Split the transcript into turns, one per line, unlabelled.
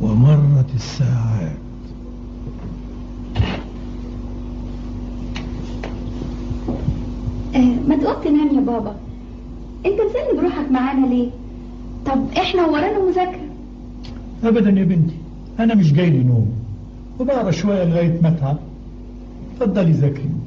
ومرت الساعات.
ما تقوم تنام يا بابا، انت مسلي بروحك معانا ليه؟ طب احنا ورانا مذاكرة.
ابدا يا بنتي، انا مش جاي لي نوم وبقرا شويه لغايه ما اتعب. اتفضلي ذاكري.